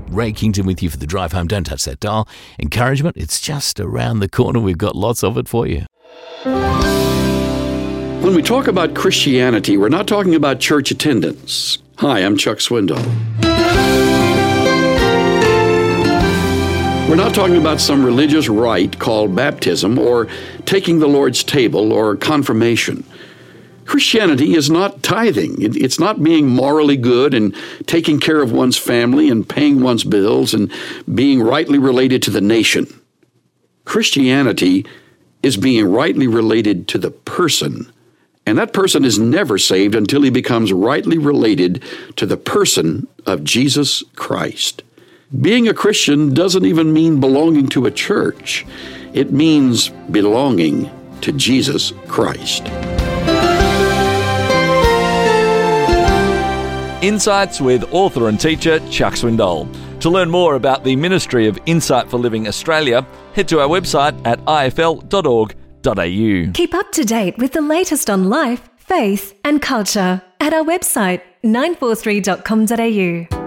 Ray Kington with you for the drive home. Don't touch that dial. Encouragement, it's just around the corner. We've got lots of it for you. When we talk about Christianity, we're not talking about church attendance. Hi, I'm Chuck Swindoll. We're not talking about some religious rite called baptism or taking the Lord's table or confirmation. Christianity is not tithing. It's not being morally good and taking care of one's family and paying one's bills and being rightly related to the nation. Christianity is being rightly related to the person, and that person is never saved until he becomes rightly related to the person of Jesus Christ. Being a Christian doesn't even mean belonging to a church. It means belonging to Jesus Christ. Insights with author and teacher Chuck Swindoll. To learn more about the Ministry of Insight for Living Australia, head to our website at ifl.org.au. Keep up to date with the latest on life, faith and culture at our website 943.com.au.